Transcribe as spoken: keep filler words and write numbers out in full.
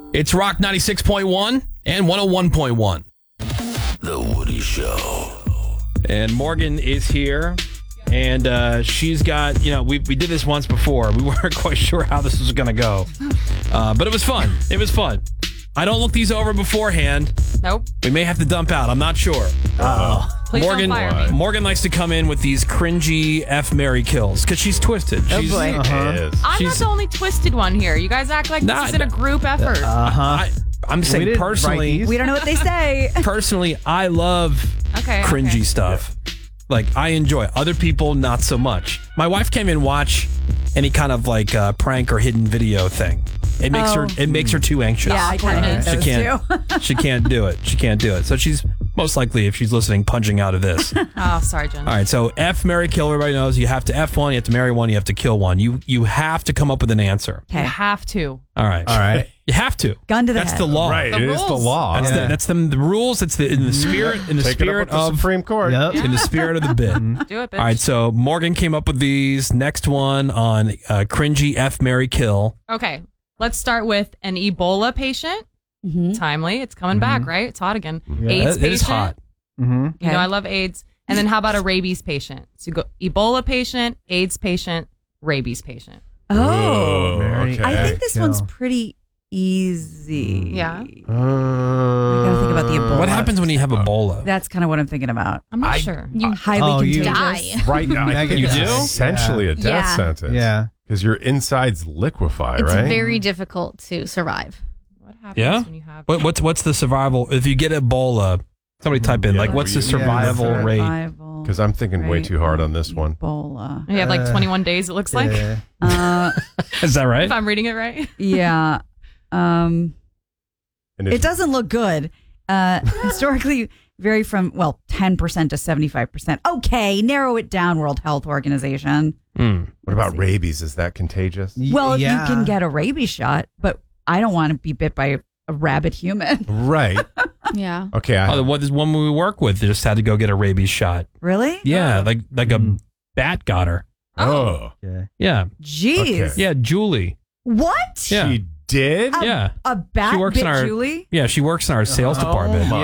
It's Rock ninety-six point one and one oh one point one. The Woody Show. And Morgan is here. And uh, she's got, you know, we we did this once before. We weren't quite sure how this was going to go. Uh, but it was fun. It was fun. I don't look these over beforehand. Nope. We may have to dump out. I'm not sure. Uh-oh. Please Morgan, don't fire me. Morgan likes to come in with these cringy F, Mary kills because she's twisted. Oh, She's, boy. uh-huh. I'm She's- not the only twisted one here. You guys act like Nah, this isn't a group effort. Uh-huh. I, I'm saying didn't personally, write these. We don't know what they say. personally, I love Okay, cringy okay. stuff. Like, I enjoy it. Other people, not so much. My wife came in and watch any kind of like uh, prank or hidden video thing. It makes Oh. her it makes her too anxious. Yeah, I kind of she hate those can't too. she can't do it. She can't do it. So she's most likely, if she's listening, punching out of this. All Oh, sorry, Jen. right. So F, marry, kill. Everybody knows you have to F one, you have to marry one, you have to kill one. You you have to come up with an answer. You have to. All right. All right. You have to. Gun to the That's head. the law. Right, The it is the rules. law. That's Yeah. the that's the, the rules. It's the in the spirit in the Take it up spirit with the of Supreme Court. Yep. in the spirit of the bit. Do it, bitch. All right, so Morgan came up with these. Next one on uh, cringy F, marry, kill. Okay, let's start with an Ebola patient. Mhm. Timely. It's coming back, right? It's hot again. Yeah. AIDS It- it is patient. hot. Mm-hmm. You Okay. know, I love AIDS. And then how about a rabies patient? So you go Ebola patient, AIDS patient, rabies patient. Oh. Mary, okay. I think this kill. one's pretty easy. Yeah. Uh, I gotta think about the Ebola. What happens when you have Ebola? That's kind of what I'm thinking about. I'm not I- sure. You Highly Oh, you- contagious. die. right now, I think You it's do? essentially a death Yeah. sentence. Yeah. Because your insides liquefy, It's right? very difficult to survive. What happens Yeah? when you have What, what's what's the survival if you get Ebola? Somebody type in Yeah, like what's the yeah. survival Yeah. rate? Survival Because I'm thinking way rate too hard of on this one. Ebola. you have like Uh, twenty-one days, it looks like. Yeah. Uh, Is that right? If I'm reading it right. yeah. Um, And if, it doesn't look good. Uh, historically, vary from, well, ten percent to seventy-five percent. Okay, narrow it down, World Health Organization. Hmm. What about rabies? Is that contagious? Well, if yeah. you can get a rabies shot, but I don't want to be bit by a rabid human. Right. Yeah. Okay. I, Oh, the what is one we work with? They just had to go get a rabies shot. Really? Yeah, like like a Mm. bat got her. oh. Yeah. Yeah, Jeez. Okay. yeah, Julie. What? Yeah. She did? A, Yeah. a bat She works bit in our- Julie? Yeah, she works in our sales Oh, department. my